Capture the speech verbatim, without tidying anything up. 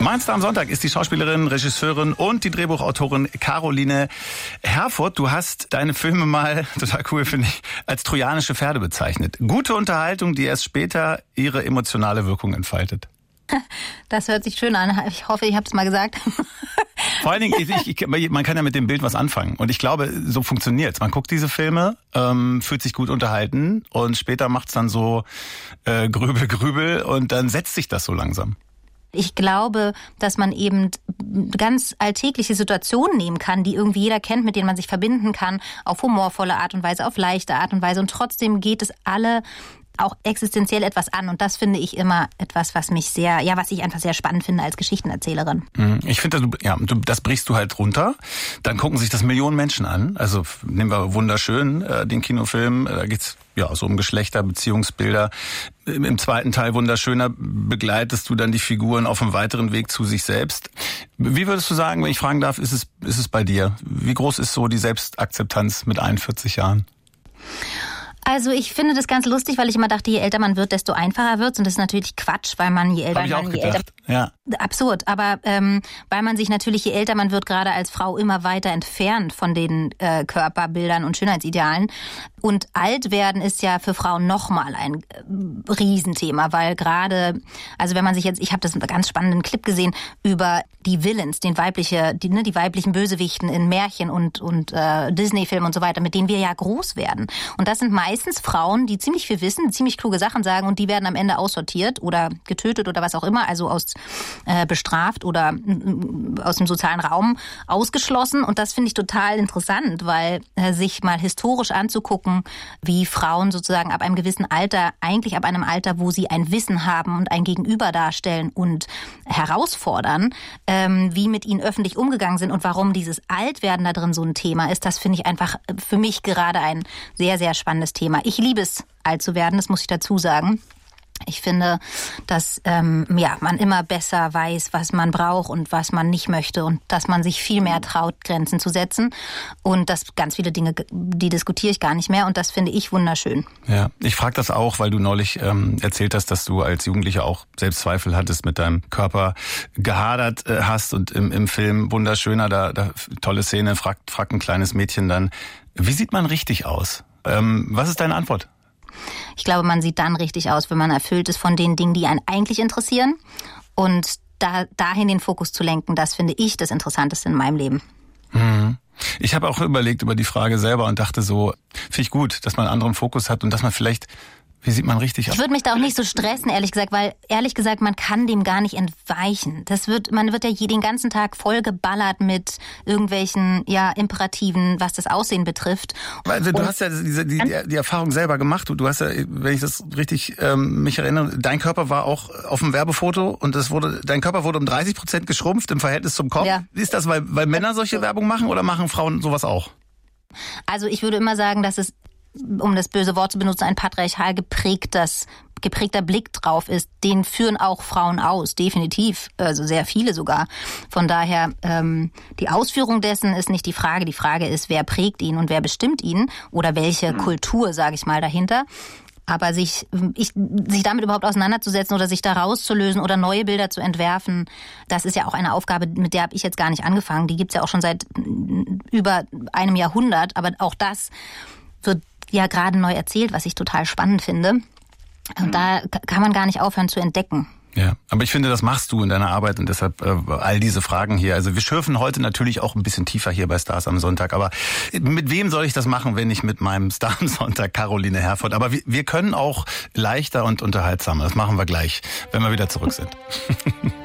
Mein Star am Sonntag ist die Schauspielerin, Regisseurin und die Drehbuchautorin Caroline Herfurth. Du hast deine Filme mal, total cool finde ich, als trojanische Pferde bezeichnet. Gute Unterhaltung, die erst später ihre emotionale Wirkung entfaltet. Das hört sich schön an. Ich hoffe, ich habe es mal gesagt. Vor allen Dingen, ich, ich, man kann ja mit dem Bild was anfangen. Und ich glaube, so funktioniert's. Man guckt diese Filme, ähm, fühlt sich gut unterhalten und später macht's dann so äh, Grübel, Grübel und dann setzt sich das so langsam. Ich glaube, dass man eben ganz alltägliche Situationen nehmen kann, die irgendwie jeder kennt, mit denen man sich verbinden kann, auf humorvolle Art und Weise, auf leichte Art und Weise. Und trotzdem geht es alle auch existenziell etwas an. Und das finde ich immer etwas, was mich sehr, ja, was ich einfach sehr spannend finde als Geschichtenerzählerin. Ich finde, ja, das brichst du halt runter. Dann gucken sich das Millionen Menschen an. Also nehmen wir Wunderschön, äh, den Kinofilm. Da geht's ja so um Geschlechter, Beziehungsbilder. Im zweiten Teil Wunderschöner begleitest du dann die Figuren auf einem weiteren Weg zu sich selbst. Wie würdest du sagen, wenn ich fragen darf, ist es, ist es bei dir? Wie groß ist so die Selbstakzeptanz mit einundvierzig Jahren? Also ich finde das ganz lustig, weil ich immer dachte, je älter man wird, desto einfacher wird's. Und das ist natürlich Quatsch, weil man je älter Hab ich auch man, je gedacht. älter Ja. Absurd, aber ähm, weil man sich natürlich, je älter man wird, gerade als Frau immer weiter entfernt von den äh, Körperbildern und Schönheitsidealen. Und alt werden ist ja für Frauen nochmal ein äh, Riesenthema, weil gerade, also wenn man sich jetzt, ich habe das einen ganz spannenden Clip gesehen über die Villains, den weibliche, die, ne, die weiblichen Bösewichten in Märchen und und äh, Disney-Filmen und so weiter, mit denen wir ja groß werden. Und das sind meistens Frauen, die ziemlich viel wissen, ziemlich kluge Sachen sagen und die werden am Ende aussortiert oder getötet oder was auch immer, also aus äh, bestraft oder äh, aus dem sozialen Raum ausgeschlossen. Und das finde ich total interessant, weil äh, sich mal historisch anzugucken, wie Frauen sozusagen ab einem gewissen Alter, eigentlich ab einem Alter, wo sie ein Wissen haben und ein Gegenüber darstellen und herausfordern, ähm, wie mit ihnen öffentlich umgegangen sind und warum dieses Altwerden da drin so ein Thema ist, das finde ich einfach für mich gerade ein sehr, sehr spannendes Thema. Ich liebe es, alt zu werden, das muss ich dazu sagen. Ich finde, dass ähm, ja, man immer besser weiß, was man braucht und was man nicht möchte und dass man sich viel mehr traut, Grenzen zu setzen. Und das ganz viele Dinge, die diskutiere ich gar nicht mehr und das finde ich wunderschön. Ja, ich frage das auch, weil du neulich ähm, erzählt hast, dass du als Jugendliche auch Selbstzweifel hattest, mit deinem Körper gehadert äh, hast und im, im Film Wunderschöner, da, da tolle Szene, fragt, fragt ein kleines Mädchen dann, wie sieht man richtig aus? Ähm, was ist deine Antwort? Ich glaube, man sieht dann richtig aus, wenn man erfüllt ist von den Dingen, die einen eigentlich interessieren. Und da, dahin den Fokus zu lenken, das finde ich das Interessanteste in meinem Leben. Mhm. Ich habe auch überlegt über die Frage selber und dachte so, finde ich gut, dass man einen anderen Fokus hat und dass man vielleicht, wie sieht man richtig aus? Ich würde mich da auch nicht so stressen, ehrlich gesagt, weil ehrlich gesagt, man kann dem gar nicht entweichen. Das wird, man wird ja je den ganzen Tag vollgeballert mit irgendwelchen ja Imperativen, was das Aussehen betrifft. Also du und hast ja diese, die, die, die Erfahrung selber gemacht. Du, du hast ja, wenn ich das richtig ähm, mich erinnere, dein Körper war auch auf dem Werbefoto und es wurde, dein Körper wurde um dreißig Prozent geschrumpft im Verhältnis zum Kopf. Ja. Ist das, weil, weil Männer solche Werbung machen oder machen Frauen sowas auch? Also ich würde immer sagen, dass es, um das böse Wort zu benutzen, ein patriarchal geprägtes, geprägter Blick drauf ist. Den führen auch Frauen aus, definitiv, also sehr viele sogar. Von daher, ähm, die Ausführung dessen ist nicht die Frage. Die Frage ist, wer prägt ihn und wer bestimmt ihn oder welche mhm. Kultur, sage ich mal, dahinter. Aber sich, ich, sich damit überhaupt auseinanderzusetzen oder sich da rauszulösen oder neue Bilder zu entwerfen, das ist ja auch eine Aufgabe, mit der habe ich jetzt gar nicht angefangen. Die gibt's ja auch schon seit über einem Jahrhundert. Aber auch das wird ja gerade neu erzählt, was ich total spannend finde. Und da kann man gar nicht aufhören zu entdecken. Ja, aber ich finde, das machst du in deiner Arbeit und deshalb äh, all diese Fragen hier. Also wir schürfen heute natürlich auch ein bisschen tiefer hier bei Stars am Sonntag, aber mit wem soll ich das machen, wenn nicht mit meinem Star am Sonntag, Caroline Herfurth? Aber wir, wir können auch leichter und unterhaltsamer. Das machen wir gleich, wenn wir wieder zurück sind.